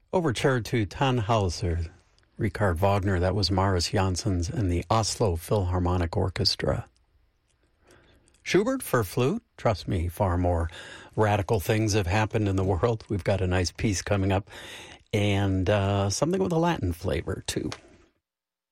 Overture to Tannhauser, Richard Wagner. That was Maris Janssens and the Oslo Philharmonic Orchestra. Schubert for flute. Trust me, far more radical things have happened in the world. We've got a nice piece coming up, and something with a Latin flavor, too.